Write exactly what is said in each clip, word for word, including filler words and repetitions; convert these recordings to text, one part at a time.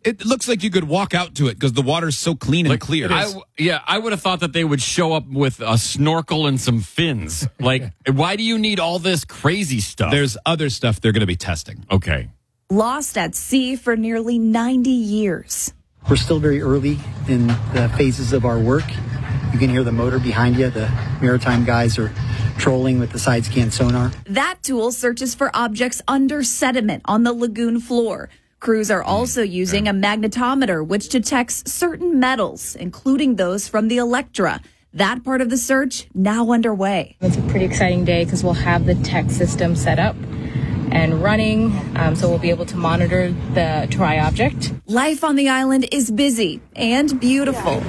It looks like you could walk out to it because the water's so clean and Like, clear. I, yeah, I would have thought that they would show up with a snorkel and some fins. Like, why do you need all this crazy stuff? There's other stuff they're going to be testing. Okay. Lost at sea for nearly ninety years. We're still very early in the phases of our work. You can hear the motor behind you. The maritime guys are trolling with the side scan sonar. That tool searches for objects under sediment on the lagoon floor. Crews are also using a magnetometer, which detects certain metals, including those from the Electra. That part of the search now underway. It's a pretty exciting day because we'll have the tech system set up and running, um, so we'll be able to monitor the Try object. Life on the island is busy and beautiful.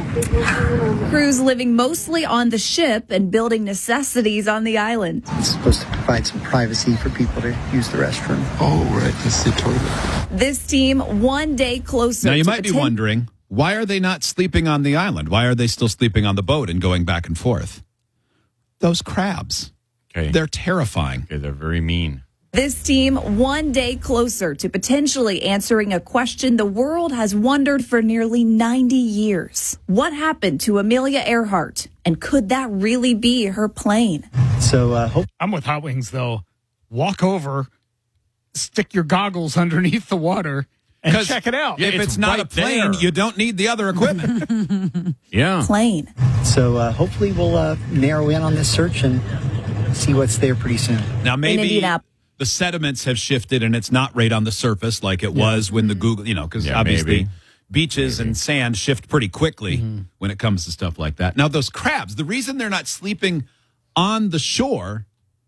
Crews living mostly on the ship and building necessities on the island. It's supposed to provide some privacy for people to use the restroom. Oh, right. That's the toilet. This team one day closer. Now, you to might be poten- wondering, why are they not sleeping on the island? Why are they still sleeping on the boat and going back and forth? Those crabs. Okay. They're terrifying. Okay, they're very mean. This team one day closer to potentially answering a question the world has wondered for nearly ninety years. What happened to Amelia Earhart? And could that really be her plane? So uh, hope I'm with Hot Wings, though. Walk over, stick your goggles underneath the water, and 'Cause check it out. If It's it's, not right a plane, there. you don't need the other equipment. Yeah. Plane. so. Uh, hopefully, we'll uh, narrow in on this search and see what's there pretty soon. Now, maybe Indianapolis. the sediments have shifted and it's not right on the surface like it was when the Google, you know, because Yeah, obviously maybe. beaches and sand shift pretty quickly Mm-hmm. when it comes to stuff like that. Now, those crabs, the reason they're not sleeping on the shore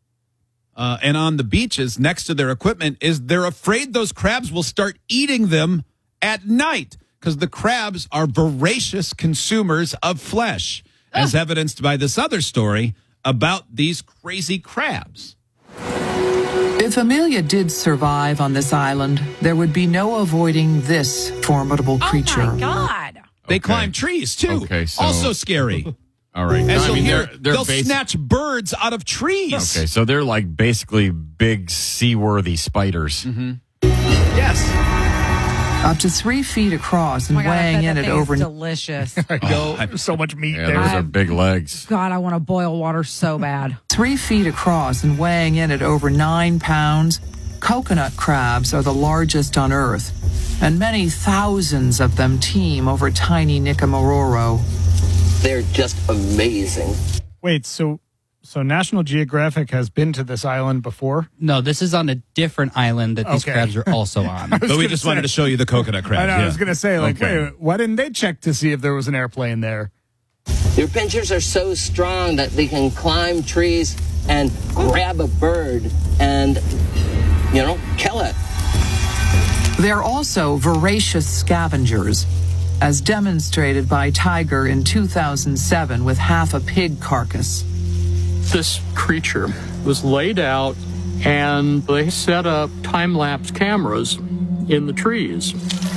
uh, and on the beaches next to their equipment is they're afraid those crabs will start eating them at night because the crabs are voracious consumers of flesh, as evidenced by this other story about these crazy crabs. If Amelia did survive on this island, there would be no avoiding this formidable creature. Oh my God. They Okay. climb trees too. Okay, so- also scary. All right. As I you'll mean, hear, they're, they're they'll basi- snatch birds out of trees. Okay, so they're like basically big seaworthy spiders. Yes. Up to three feet across and Oh my God, I weighing bet in that at thing is over delicious. I know. There's so much meat Yeah, there. those are big legs. God, I want to boil water so bad. three feet across and weighing in at over nine pounds. Coconut crabs are the largest on Earth, and many thousands of them teem over tiny Nicomaroro. They're just amazing. Wait, so so National Geographic has been to this island before? No, this is on a different island that these Okay. crabs are also on. But we gonna just say- wanted to show you the coconut crabs. I know, yeah. I was going to say, like, Okay. wait, why didn't they check to see if there was an airplane there? Their pinchers are so strong that they can climb trees and grab a bird and, you know, kill it. They're also voracious scavengers, as demonstrated by Tiger in two thousand seven with half a pig carcass. This creature was laid out and they set up time-lapse cameras in the trees.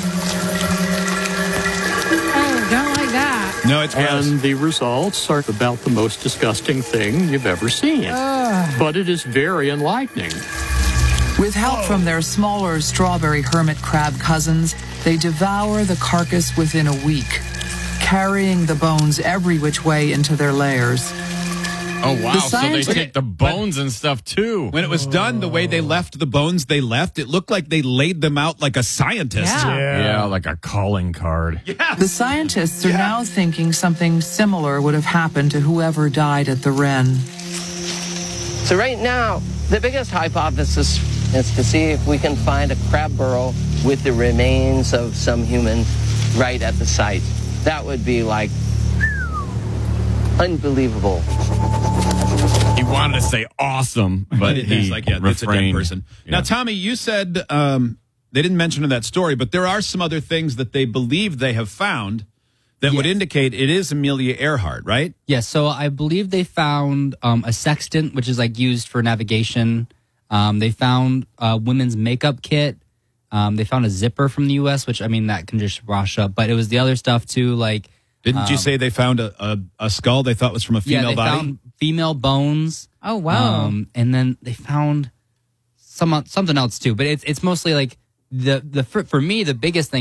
Oh, don't like that. No, it's gross. And the results are about the most disgusting thing you've ever seen. But it is very enlightening. With help from their smaller strawberry hermit crab cousins, they devour the carcass within a week, carrying the bones every which way into their lairs. Oh, wow. The So they scientific- take the bones and stuff, too. When it was done, the way they left the bones they left, it looked like they laid them out like a scientist. Yeah. Yeah, like a calling card. The scientists are now thinking something similar would have happened to whoever died at the Wren. So right now, the biggest hypothesis is to see if we can find a crab burrow with the remains of some human right at the site. That would be like unbelievable. He wanted to say awesome, but It's he like, yeah, that's a dead refrained. person. Yeah. Now, Tommy, you said um, they didn't mention in that story, but there are some other things that they believe they have found that would Yes. indicate it is Amelia Earhart, right? Yes, so I believe they found um, a sextant, which is like used for navigation. Um, they found a women's makeup kit. Um, they found a zipper from the U S, which, I mean, that can just wash up. But it was the other stuff, too, like... Didn't you um, say they found a, a, a skull they thought was from a yeah, female they body? found female bones. Oh, wow. Um, and then they found some something else, too. But it's it's mostly like, the, the for, for me, the biggest thing